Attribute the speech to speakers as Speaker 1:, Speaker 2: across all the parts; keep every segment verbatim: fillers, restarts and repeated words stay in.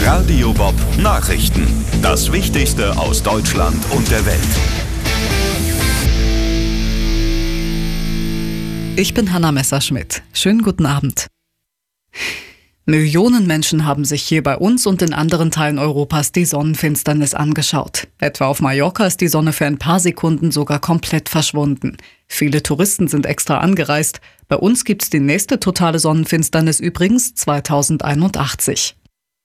Speaker 1: Radio Bob Nachrichten. Das Wichtigste aus Deutschland und der Welt.
Speaker 2: Ich bin Hanna Messerschmidt. Schönen guten Abend. Millionen Menschen haben sich hier bei uns und in anderen Teilen Europas die Sonnenfinsternis angeschaut. Etwa auf Mallorca ist die Sonne für ein paar Sekunden sogar komplett verschwunden. Viele Touristen sind extra angereist. Bei uns gibt's die nächste totale Sonnenfinsternis übrigens zweitausendeinundachtzig.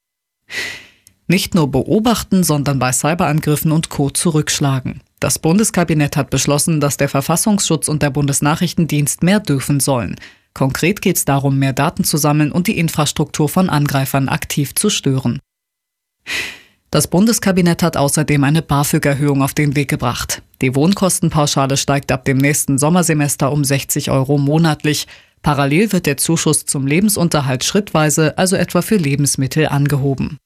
Speaker 2: Nicht nur beobachten, sondern bei Cyberangriffen und Co. zurückschlagen. Das Bundeskabinett hat beschlossen, dass der Verfassungsschutz und der Bundesnachrichtendienst mehr dürfen sollen. Konkret geht es darum, mehr Daten zu sammeln und die Infrastruktur von Angreifern aktiv zu stören. Das Bundeskabinett hat außerdem eine BAföG-Erhöhung auf den Weg gebracht. Die Wohnkostenpauschale steigt ab dem nächsten Sommersemester um sechzig Euro monatlich. Parallel wird der Zuschuss zum Lebensunterhalt schrittweise, also etwa für Lebensmittel, angehoben.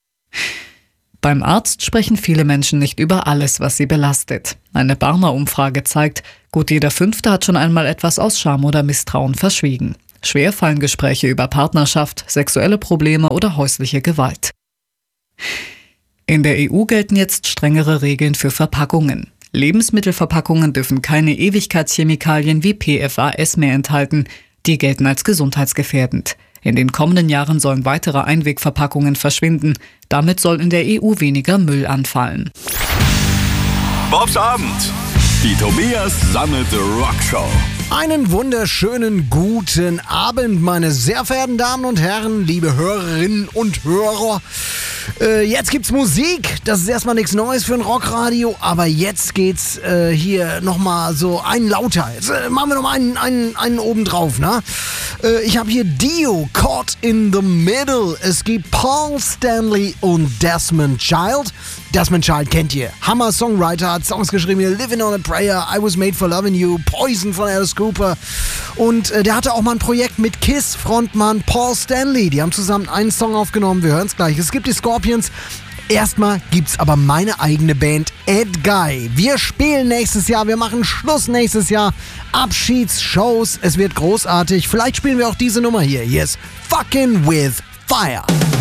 Speaker 2: Beim Arzt sprechen viele Menschen nicht über alles, was sie belastet. Eine Barmer Umfrage zeigt, gut jeder Fünfte hat schon einmal etwas aus Scham oder Misstrauen verschwiegen. Schwer fallen Gespräche über Partnerschaft, sexuelle Probleme oder häusliche Gewalt. In der E U gelten jetzt strengere Regeln für Verpackungen. Lebensmittelverpackungen dürfen keine Ewigkeitschemikalien wie P F A S mehr enthalten. Die gelten als gesundheitsgefährdend. In den kommenden Jahren sollen weitere Einwegverpackungen verschwinden. Damit soll in der E U weniger Müll anfallen.
Speaker 1: Bobs Abend. Die Tobias Sammelte Rockshow.
Speaker 3: Einen wunderschönen guten Abend, meine sehr verehrten Damen und Herren, liebe Hörerinnen und Hörer. Äh, jetzt gibt's Musik, das ist erstmal nichts Neues für ein Rockradio, aber jetzt geht's äh, hier nochmal so einen lauter. Jetzt äh, machen wir nochmal einen, einen, einen oben drauf, ne? Äh, ich habe hier Dio, Caught in the Middle. Es gibt Paul Stanley und Desmond Child. Desmond Child kennt ihr. Hammer Songwriter, hat Songs geschrieben wie Living on a Prayer, I Was Made for Loving You, Poison von Alice Cooper. Und äh, der hatte auch mal ein Projekt mit Kiss, Frontmann Paul Stanley. Die haben zusammen einen Song aufgenommen, wir hören es gleich. Es gibt die Scorpions. Erstmal gibt's aber meine eigene Band, Ed Guy. Wir spielen nächstes Jahr, wir machen Schluss nächstes Jahr. Abschiedsshows, es wird großartig. Vielleicht spielen wir auch diese Nummer hier. Yes, Fucking with Fire.